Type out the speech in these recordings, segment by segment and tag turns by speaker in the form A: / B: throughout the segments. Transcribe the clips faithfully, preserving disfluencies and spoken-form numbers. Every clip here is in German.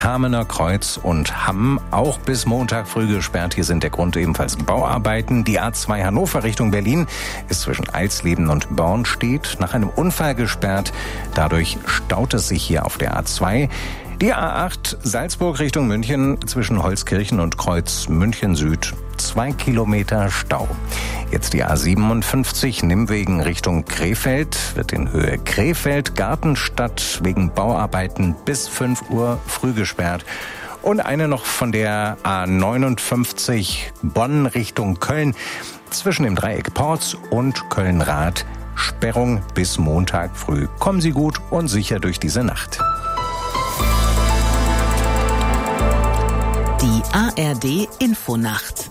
A: Hamener Kreuz und Hamm auch bis Montag früh gesperrt. Hier sind der Grund ebenfalls Bauarbeiten. Die A zwei Hannover Richtung Berlin ist zwischen Alsleben und Bornstedt nach einem Unfall gesperrt. Dadurch staut es sich hier auf der A zwei. Die A acht Salzburg Richtung München zwischen Holzkirchen und Kreuz München Süd. Zwei Kilometer Stau. Jetzt die A siebenundfünfzig Nimwegen Richtung Krefeld wird in Höhe Krefeld-Gartenstadt wegen Bauarbeiten bis fünf Uhr früh gesperrt. Und eine noch von der A neunundfünfzig Bonn Richtung Köln zwischen dem Dreieck Porz und Köln-Rath. Sperrung bis Montag früh. Kommen Sie gut und sicher durch diese Nacht.
B: Die A R D Infonacht.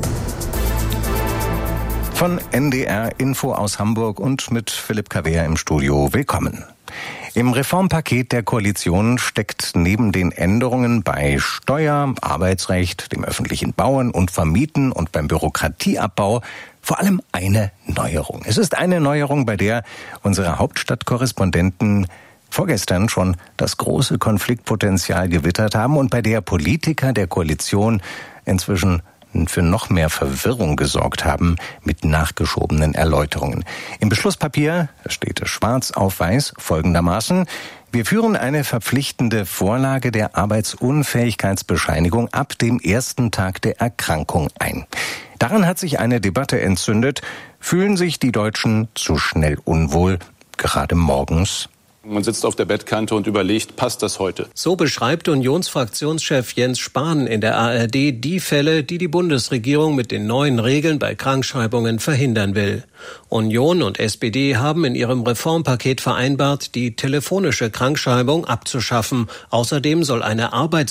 A: Von N D R Info aus Hamburg und mit Philipp Kawehr im Studio. Willkommen. Im Reformpaket der Koalition steckt neben den Änderungen bei Steuer, Arbeitsrecht, dem öffentlichen Bauen und Vermieten und beim Bürokratieabbau vor allem eine Neuerung. Es ist eine Neuerung, bei der unsere Hauptstadtkorrespondenten vorgestern schon das große Konfliktpotenzial gewittert haben und bei der Politiker der Koalition inzwischen für noch mehr Verwirrung gesorgt haben mit nachgeschobenen Erläuterungen. Im Beschlusspapier steht es schwarz auf weiß folgendermaßen: Wir führen eine verpflichtende Vorlage der Arbeitsunfähigkeitsbescheinigung ab dem ersten Tag der Erkrankung ein. Daran hat sich eine Debatte entzündet. Fühlen sich die Deutschen zu schnell unwohl, gerade morgens?
C: Man sitzt auf der Bettkante und überlegt, passt das heute?
D: So beschreibt Unionsfraktionschef Jens Spahn in der A R D die Fälle, die die Bundesregierung mit den neuen Regeln bei Krankschreibungen verhindern will. Union und S P D haben in ihrem Reformpaket vereinbart, die telefonische Krankschreibung abzuschaffen. Außerdem soll eine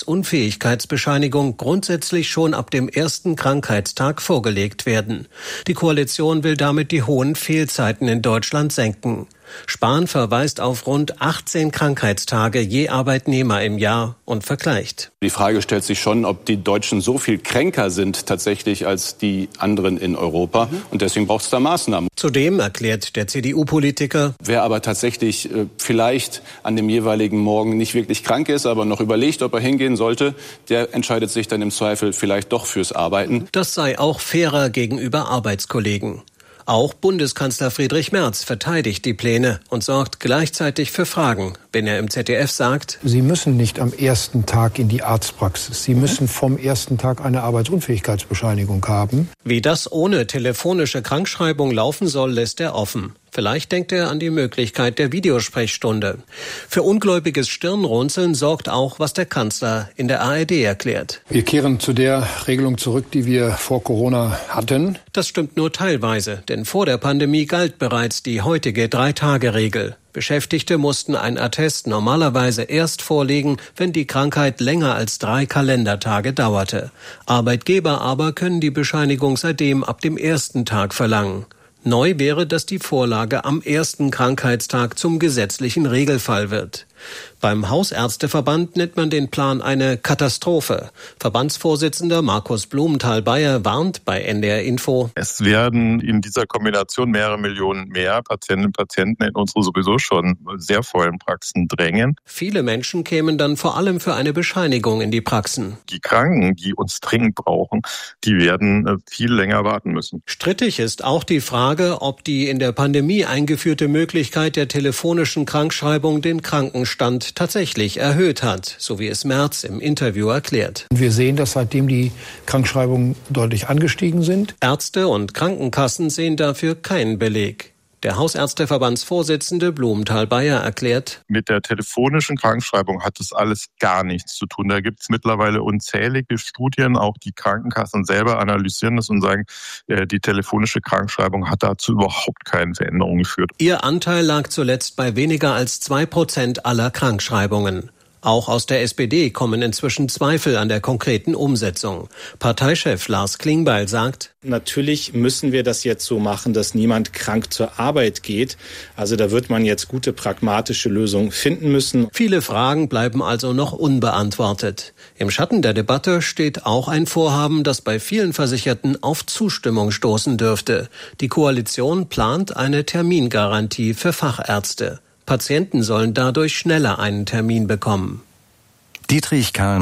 D: Arbeitsunfähigkeitsbescheinigung grundsätzlich schon ab dem ersten Krankheitstag vorgelegt werden. Die Koalition will damit die hohen Fehlzeiten in Deutschland senken. Spahn verweist auf rund achtzehn Krankheitstage je Arbeitnehmer im Jahr und vergleicht.
C: Die Frage stellt sich schon, ob die Deutschen so viel kränker sind tatsächlich als die anderen in Europa. Mhm. Und deswegen braucht es da Maßnahmen.
D: Zudem erklärt der C D U-Politiker:
C: Wer aber tatsächlich äh, vielleicht an dem jeweiligen Morgen nicht wirklich krank ist, aber noch überlegt, ob er hingehen sollte, der entscheidet sich dann im Zweifel vielleicht doch fürs Arbeiten.
D: Das sei auch fairer gegenüber Arbeitskollegen. Auch Bundeskanzler Friedrich Merz verteidigt die Pläne und sorgt gleichzeitig für Fragen, wenn er im Z D F sagt:
E: Sie müssen nicht am ersten Tag in die Arztpraxis. Sie müssen vom ersten Tag eine Arbeitsunfähigkeitsbescheinigung haben.
D: Wie das ohne telefonische Krankschreibung laufen soll, lässt er offen. Vielleicht denkt er an die Möglichkeit der Videosprechstunde. Für ungläubiges Stirnrunzeln sorgt auch, was der Kanzler in der A R D erklärt.
E: Wir kehren zu der Regelung zurück, die wir vor Corona hatten.
D: Das stimmt nur teilweise, denn vor der Pandemie galt bereits die heutige Drei-Tage-Regel. Beschäftigte mussten ein Attest normalerweise erst vorlegen, wenn die Krankheit länger als drei Kalendertage dauerte. Arbeitgeber aber können die Bescheinigung seitdem ab dem ersten Tag verlangen. Neu wäre, dass die Vorlage am ersten Krankheitstag zum gesetzlichen Regelfall wird. Beim Hausärzteverband nennt man den Plan eine Katastrophe. Verbandsvorsitzender Markus Blumenthal-Beyer warnt bei N D R Info:
F: Es werden in dieser Kombination mehrere Millionen mehr Patientinnen und Patienten in unsere sowieso schon sehr vollen Praxen drängen.
D: Viele Menschen kämen dann vor allem für eine Bescheinigung in die Praxen.
F: Die Kranken, die uns dringend brauchen, die werden viel länger warten müssen.
D: Strittig ist auch die Frage, ob die in der Pandemie eingeführte Möglichkeit der telefonischen Krankschreibung den Krankenstand tatsächlich erhöht hat, so wie es Merz im Interview erklärt.
E: Wir sehen, dass seitdem die Krankschreibungen deutlich angestiegen sind.
D: Ärzte und Krankenkassen sehen dafür keinen Beleg. Der Hausärzteverbandsvorsitzende Blumenthal-Beyer erklärt:
F: Mit der telefonischen Krankschreibung hat das alles gar nichts zu tun. Da gibt es mittlerweile unzählige Studien, auch die Krankenkassen selber analysieren das und sagen, die telefonische Krankschreibung hat dazu überhaupt keine Veränderung geführt.
D: Ihr Anteil lag zuletzt bei weniger als zwei Prozent aller Krankschreibungen. Auch aus der S P D kommen inzwischen Zweifel an der konkreten Umsetzung. Parteichef Lars Klingbeil sagt:
G: Natürlich müssen wir das jetzt so machen, dass niemand krank zur Arbeit geht. Also da wird man jetzt gute pragmatische Lösungen finden müssen.
D: Viele Fragen bleiben also noch unbeantwortet. Im Schatten der Debatte steht auch ein Vorhaben, das bei vielen Versicherten auf Zustimmung stoßen dürfte. Die Koalition plant eine Termingarantie für Fachärzte. Patienten sollen dadurch schneller einen Termin bekommen.
A: Dietrich Karl